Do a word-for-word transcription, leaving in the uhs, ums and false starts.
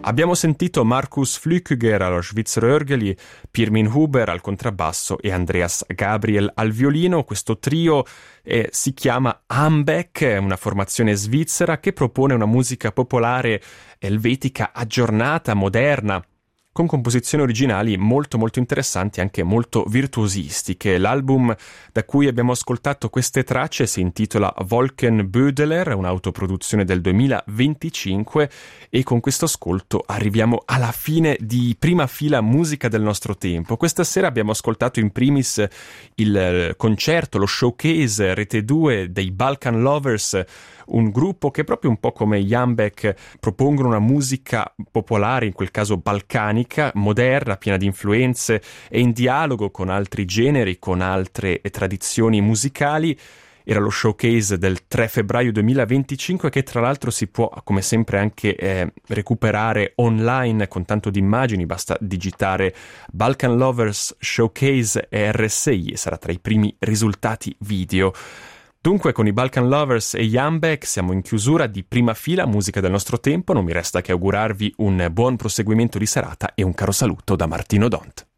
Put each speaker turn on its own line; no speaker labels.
Abbiamo sentito Markus Flückiger allo Schweizer Örgeli, Pirmin Huber al contrabbasso e Andreas Gabriel al violino. Questo trio eh, si chiama Ambeck, è una formazione svizzera che propone una musica popolare elvetica aggiornata, moderna, con composizioni originali molto molto interessanti, anche molto virtuosistiche. L'album da cui abbiamo ascoltato queste tracce si intitola Wolkenbödeler, un'autoproduzione del duemilaventicinque, e con questo ascolto arriviamo alla fine di Prima Fila Musica del nostro tempo. Questa sera abbiamo ascoltato in primis il concerto, lo showcase Rete due dei Balkan Lovers, un gruppo che proprio un po' come gli Ambeck propongono una musica popolare, in quel caso balcanica, moderna, piena di influenze e in dialogo con altri generi, con altre tradizioni musicali. Era lo showcase del tre febbraio duemilaventicinque, che tra l'altro si può, come sempre, anche eh, recuperare online con tanto di immagini. Basta digitare Balkan Lovers Showcase R S I e sarà tra i primi risultati video. Dunque, con i Balkan Lovers e gli Ambeck siamo in chiusura di Prima Fila Musica del nostro tempo. Non mi resta che augurarvi un buon proseguimento di serata e un caro saluto da Martino Dont.